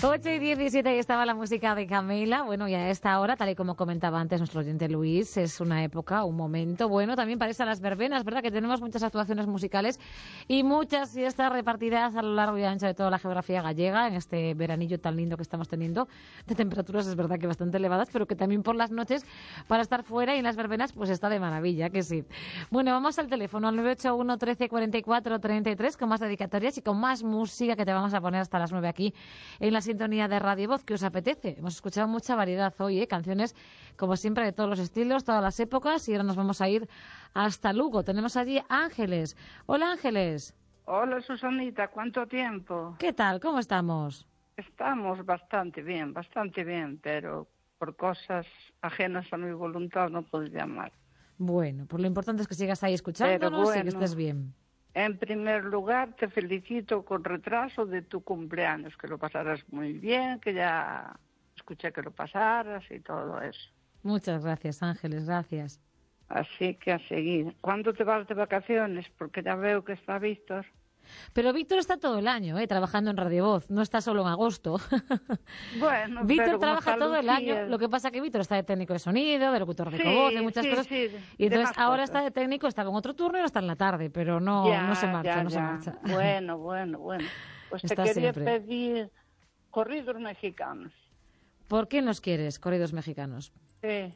8:17, ahí estaba la música de Camila. Bueno, y a esta hora, tal y como comentaba antes nuestro oyente Luis, es una época, un momento bueno también para irse a las verbenas, ¿verdad? Que tenemos muchas actuaciones musicales y muchas fiestas repartidas a lo largo y ancho de toda la geografía gallega en este veranillo tan lindo que estamos teniendo, de temperaturas es verdad que bastante elevadas, pero que también por las noches para estar fuera y en las verbenas pues está de maravilla, que sí. Bueno, vamos al teléfono, al 981 13 44 33, con más dedicatorias y con más música que te vamos a poner hasta las 9 aquí en la sintonía de Radio Voz que os apetece. Hemos escuchado mucha variedad hoy, canciones como siempre de todos los estilos, todas las épocas, y ahora nos vamos a ir hasta Lugo. Tenemos allí Ángeles. Hola, Ángeles. Hola, Susanita, ¿cuánto tiempo? ¿Qué tal? ¿Cómo estamos? Estamos bastante bien, pero por cosas ajenas a mi voluntad no puedo llamar. Bueno, pues lo importante es que sigas ahí escuchándonos y que estés bien. En primer lugar, te felicito con retraso de tu cumpleaños, que lo pasarás muy bien, que ya escuché que lo pasaras y todo eso. Muchas gracias, Ángeles, gracias. Así que a seguir. ¿Cuándo te vas de vacaciones? Porque ya veo que está Víctor. Pero Víctor está todo el año, trabajando en Radio Voz, no está solo en agosto. Bueno, Víctor trabaja todo el año, lo que pasa es que Víctor está de técnico de sonido, de locutor de covoz, de muchas cosas, y entonces ahora está de técnico, está con otro turno y ahora está en la tarde, pero no se marcha, no se marcha. Bueno. Pues está te quería siempre. pedir corridos mexicanos. ¿Por qué nos quieres corridos mexicanos? Sí.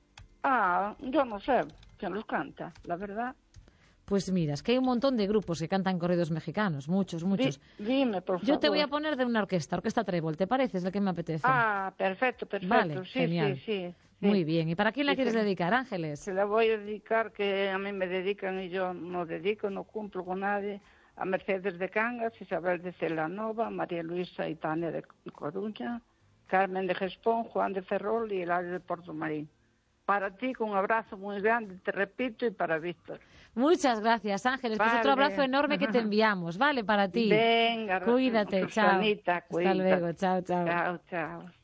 Yo no sé quién los canta, la verdad. Pues mira, es que hay un montón de grupos que cantan corridos mexicanos, muchos. Dime, por favor. Yo te voy a poner de una orquesta Trébol, ¿te parece? Es la que me apetece. Perfecto. Vale, sí, genial. Sí. Muy bien. ¿Y para quién la quieres dedicar, Ángeles? Se la voy a dedicar, que a mí me dedican y yo no dedico, no cumplo con nadie, a Mercedes de Cangas, Isabel de Celanova, María Luisa y Tania de Coruña, Carmen de Gespón, Juan de Ferrol y Hilario de Porto Marín. Para ti, con un abrazo muy grande, te repito, y para Víctor. Muchas gracias, Ángeles. Vale. Pues otro abrazo enorme que te enviamos, ¿vale? Para ti. Venga, cuídate, chao. Susanita, Hasta luego, chao. Chao.